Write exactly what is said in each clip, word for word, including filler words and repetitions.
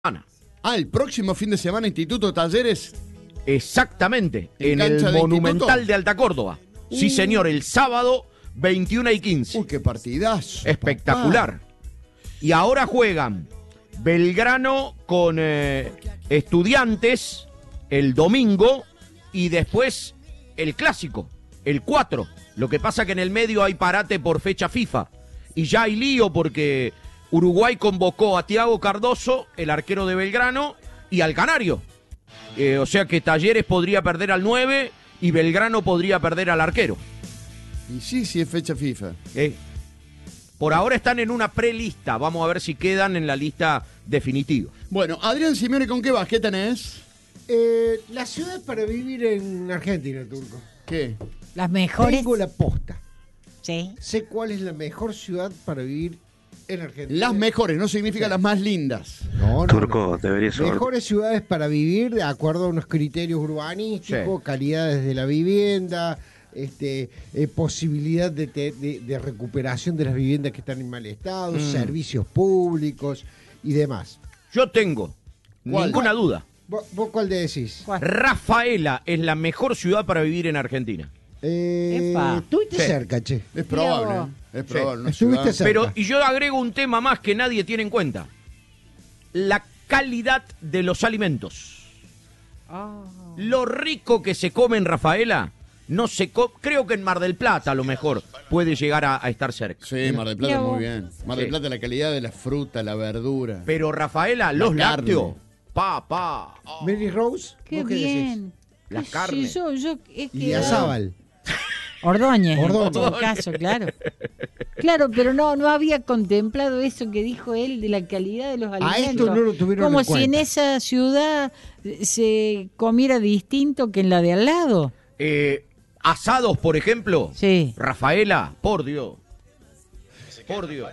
Ah, el próximo fin de semana, Instituto Talleres. Exactamente, ¿En en, cancha el de Monumental instituto? de Alta Córdoba. Sí, Uh. señor, el sábado veintiuna y quince. Uy, qué partidazo. Espectacular. Papá. Y ahora juegan Belgrano con eh, Estudiantes el domingo y después el clásico, el cuatro. Lo que pasa que en el medio hay parate por fecha FIFA. Y ya hay lío porque Uruguay convocó a Thiago Cardoso, el arquero de Belgrano, y al Canario. Eh, o sea que Talleres podría perder al nueve y Belgrano podría perder al arquero. Y sí, sí es fecha FIFA. Eh, por ahora están en una prelista. Vamos a ver si quedan en la lista definitiva. Bueno, Adrián Simeone, ¿con qué vas? ¿Qué tenés? Eh, la ciudad para vivir en Argentina, Turco. ¿Qué? Las mejores. Tengo la posta. Sí. Sé cuál es la mejor ciudad para vivir en Argentina. Las mejores, no significa Sí. las más lindas. No, no, Turco, no. debería ser. Mejores ciudades para vivir de acuerdo a unos criterios urbanísticos, Sí. calidades de la vivienda, este, eh, posibilidad de, te- de- de recuperación de las viviendas que están en mal estado, Mm. servicios públicos y demás. Yo tengo, ¿Cuál? ninguna duda, ¿Vos, vos cuál decís? ¿Cuál? Rafaela es la mejor ciudad para vivir en Argentina. Eh, Epa. Estuviste Sí. cerca, che. Es probable, Mira vos. ¿eh? Es probable. Una Estuviste ciudad- cerca. Pero, y yo agrego un tema más que nadie tiene en cuenta. La calidad de los alimentos. Ah. Lo rico que se come en Rafaela, no se co- creo que en Mar del Plata a lo mejor puede llegar a, a estar cerca. Sí, Mar del Plata Mira muy vos. bien. Mar del Sí. Plata, la calidad de la fruta, la verdura. Pero Rafaela, los carne. lácteos, pa, pa. oh, Mary Rose, Qué ¿vos qué decís? bien. La Qué sé carne. Yo, yo, es que... Y Azábal. Ordóñez, Ordóñez. en todo caso, claro. Claro, pero no no había contemplado eso que dijo él de la calidad de los alimentos. A esto no lo tuvieron Como en si en cuenta. esa ciudad se comiera distinto que en la de al lado. Eh, asados, por ejemplo. Sí. Rafaela, por Dios. Por Dios.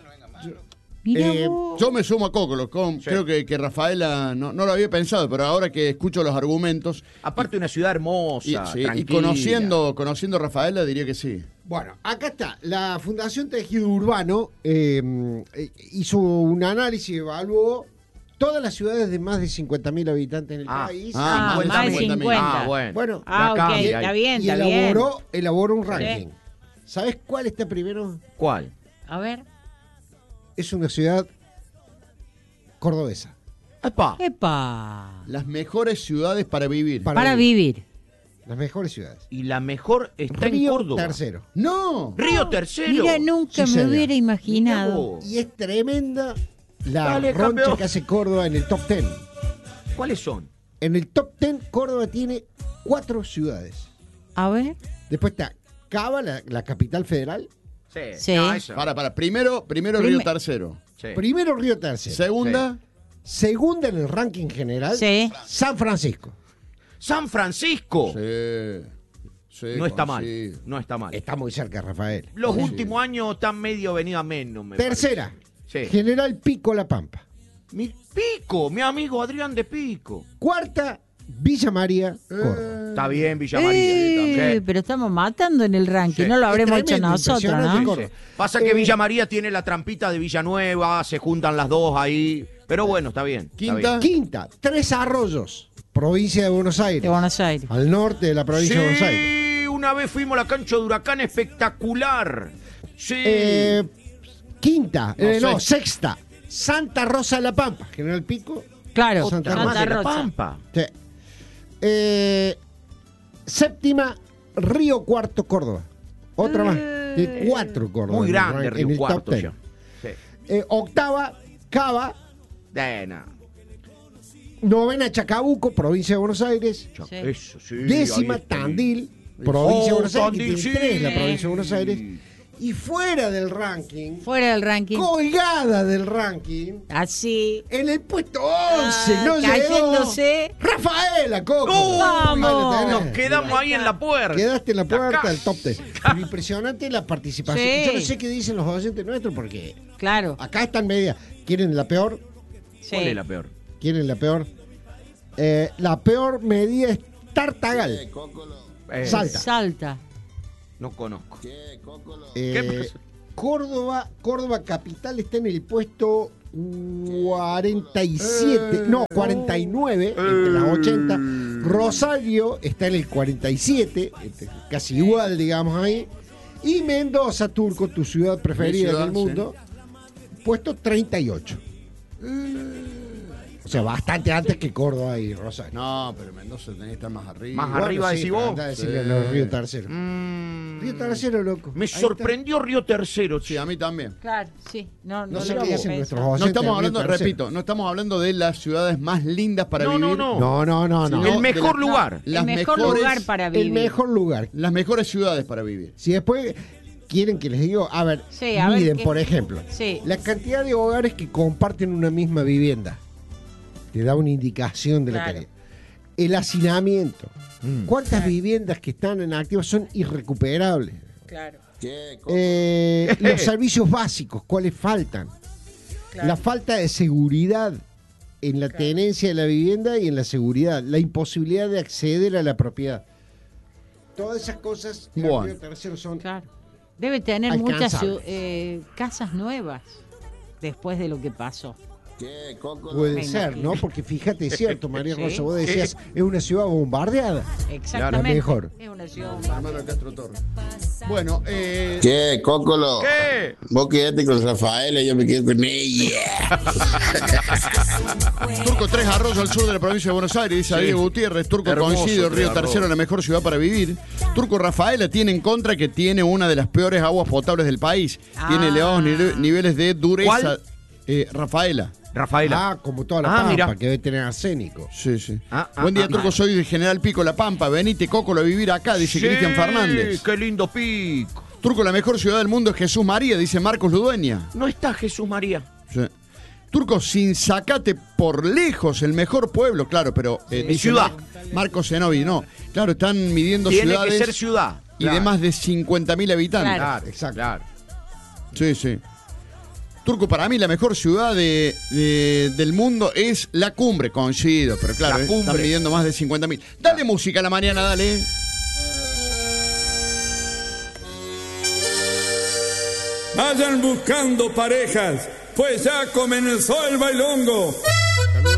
Mira Eh, vos. yo me sumo a Cocolo. con- Sí. Creo que, que Rafaela no, no lo había pensado, pero ahora que escucho los argumentos Aparte una ciudad hermosa, y, sí, y tranquila. conociendo, conociendo a Rafaela, diría que sí. Bueno, acá está. La Fundación Tejido Urbano eh, eh, hizo un análisis, evaluó todas las ciudades de más de cincuenta mil habitantes en el Ah, país. ah, Ah, cincuenta, más de cincuenta mil. cincuenta. Ah, bueno. Bueno, Ah, acá, ok, ahí, está ahí. bien, y está bien. elaboró, elaboró un ranking. ¿Sabes cuál está primero? ¿Cuál? A ver. Es una ciudad cordobesa. Epa. ¡Epa! Las mejores ciudades para vivir. Para Para vivir. Las mejores ciudades. Y la mejor está en Río Córdoba. Tercero. ¡No! Río Tercero. Mira, nunca Sí, me señor. hubiera Mirá imaginado. vos. Y es tremenda la Dale, roncha campeón. que hace Córdoba en el top ten. ¿Cuáles son? En el top ten, Córdoba tiene cuatro ciudades. A ver. Después está Cava, la, la capital federal. Sí. Sí. No, eso. Para, para. Primero, primero Prime- Río Tercero. Sí. Primero Río Tercero. Segunda, Segunda en el ranking general, Sí. San Francisco. San Francisco. sí. Sí, No está mal. conocido. No está mal. Está muy cerca, Rafael. Los Sí. últimos años están medio venido a menos. me Tercera, parece. Sí. General Pico La Pampa. Mi Pico, mi amigo Adrián de Pico. Cuarta, Villa María, Córdoba. Está bien, Villa María. Eh, Sí. pero estamos matando en el ranking. Sí. No lo Es habremos hecho tremendo, nosotros, impresionante, ¿no? Córdoba. Pasa que Eh, Villa María tiene la trampita de Villanueva, se juntan las dos ahí. Pero bueno, está bien. está Quinta. bien. Quinta, Tres Arroyos, provincia de Buenos Aires. De Buenos Aires. Al norte de la provincia de Buenos Aires. Sí, una vez fuimos a la cancha de Huracán, espectacular. Sí. Eh, quinta, No, eh, no, sexta. sexta, Santa Rosa de la Pampa, General Pico. Claro, Santa Otra más Santa de la Rosa. Pampa. Sí. Eh, séptima, Río Cuarto, Córdoba. Otra más. De cuatro Córdoba. Muy en el grande rank- en Río el top Cuarto ten. ya. Sí. Eh, octava, Cava. De nada. Novena, Chacabuco, provincia de Buenos Aires. Sí. Eso, sí. Décima, ahí está. Tandil, provincia de Oh, Buenos Aires. que Tandil, tiene sí. tres la provincia de Buenos Aires. Y fuera del ranking, Fuera del ranking. colgada del ranking, Así. en el puesto once, Ah, no llegó. cayéndose. Rafaela, Coco. ¡Oh! Vamos. Ahí la Nos tenés. quedamos ahí en la puerta. Quedaste en la puerta Acá. del top ten. Pero impresionante la participación. Sí. Yo no sé qué dicen los oyentes nuestros porque Claro. acá están media. ¿Quieren la peor? Sí. ¿Cuál es la peor? ¿Quieren la peor? Eh, la peor medida es Tartagal. Eh, Salta. Salta. No conozco. Eh, ¿Qué pasa? Córdoba, Córdoba capital está en el puesto cuarenta y siete, no, cuarenta y nueve, entre las ochenta. Rosario está en el cuarenta y siete, casi igual, digamos ahí. Y Mendoza, Turco, tu ciudad preferida ciudad, del mundo, sí. puesto treinta y ocho. O sea, bastante antes que Córdoba y Rosario. No, pero Mendoza tenía que estar más arriba. Más arriba, decís vos. Anda a decirle a los Río Tercero. Mm, Río Tercero, loco. me Ahí sorprendió Río Tercero. Sí, a mí también. Claro, sí. No, No no, sé lo qué había dicen pensado. nuestros No oyentes estamos de Río hablando, Tercero. repito, no estamos hablando de las ciudades más lindas para No, no, vivir. no. No, no, no, no. Sino El de mejor la- lugar. Las El mejor mejores- lugar para vivir. El mejor lugar. Las mejores ciudades para vivir. Si después quieren que les diga, a ver, Sí, a ver miden, qué- por ejemplo, Sí. la cantidad de hogares que comparten una misma vivienda. Te da una indicación de la Claro. calidad. El hacinamiento. Mm. ¿Cuántas Claro. viviendas que están en activo son irrecuperables? Claro. Eh, los servicios básicos, ¿cuáles faltan? Claro. La falta de seguridad en la Claro. tenencia de la vivienda y en la seguridad. La imposibilidad de acceder a la propiedad. Todas esas cosas en Bueno. Río Tercero son Claro. Debe tener muchas alcanzables. eh, casas nuevas después de lo que pasó. Puede Me ser, imagino. ¿no? Porque fíjate, es cierto, María Sí. Rosa, vos decías, es una ciudad bombardeada. Exactamente. mejor. Es una ciudad. Hermano Castro Torres. Bueno, eh, ¿Qué, Cócolo? ¿Qué? Vos quedate con Rafaela y yo me quedo con ella. Turco Tres Arroyos al sur de la provincia de Buenos Aires, dice Sí. Diego Gutiérrez. Turco Hermoso, coincido, Tres Río Arroyos. Tercero, la mejor ciudad para vivir. Turco Rafaela tiene en contra que tiene una de las peores aguas potables del país. Tiene Ah. elevados nive- niveles de dureza. ¿Cuál? Eh, Rafaela. Rafaela. Ah, como toda la Ah, pampa, mira. que debe tener arsénico. Sí, sí. Ah, ah, Buen día, ah, Turco. ah. Soy de General Pico, La Pampa. Venite, Cócolo, a vivir acá, dice Sí, Cristian Fernández. Qué lindo pico. Turco, la mejor ciudad del mundo es Jesús María, dice Marcos Ludueña. No está Jesús María. Sí. Turco, sin sacate por lejos, el mejor pueblo, claro, pero eh, dice Ciudad. Mar- Marcos Zenobi, no. Claro, están midiendo Tiene ciudades que ser ciudad. y de más de cincuenta mil habitantes. Claro. Claro, exacto. Claro. Sí, sí. Turco, para mí la mejor ciudad de, de- del mundo es La Cumbre, coincido, pero claro, La eh, Cumbre. están midiendo más de cincuenta mil. Dale música a la mañana, dale. Vayan buscando parejas, pues ya comenzó el bailongo.